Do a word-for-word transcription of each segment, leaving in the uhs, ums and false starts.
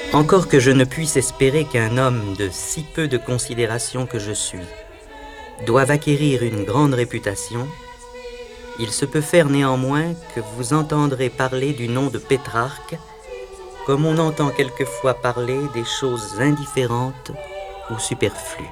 Encore que je ne puisse espérer qu'un homme de si peu de considération que je suis doive acquérir une grande réputation, il se peut faire néanmoins que vous entendrez parler du nom de Pétrarque, comme on entend quelquefois parler des choses indifférentes ou superflues.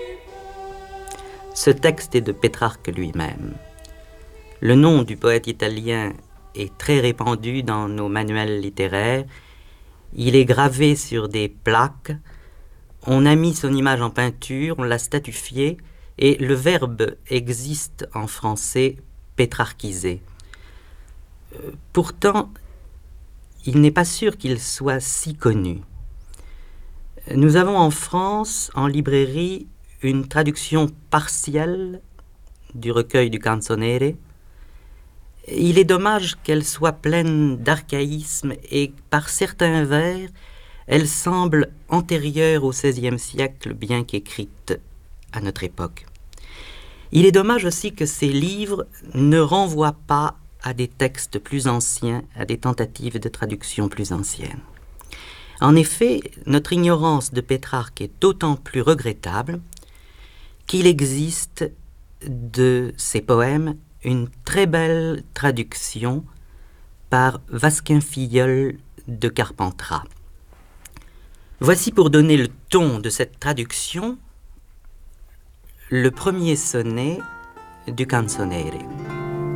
Ce texte est de Pétrarque lui-même. Le nom du poète italien est très répandu dans nos manuels littéraires. Il est gravé sur des plaques, on a mis son image en peinture, on l'a statufié, et le verbe existe en français pétrarchiser. Euh, pourtant, il n'est pas sûr qu'il soit si connu. Nous avons en France, en librairie, une traduction partielle du recueil du Canzonere. Il est dommage qu'elle soit pleine d'archaïsmes et par certains vers, elle semble antérieure au seizième siècle, bien qu'écrite à notre époque. Il est dommage aussi que ces livres ne renvoient pas à des textes plus anciens, à des tentatives de traduction plus anciennes. En effet, notre ignorance de Pétrarque est d'autant plus regrettable qu'il existe de ces poèmes une très belle traduction par Vasquin Filleul de Carpentras. Voici pour donner le ton de cette traduction le premier sonnet du Canzonere.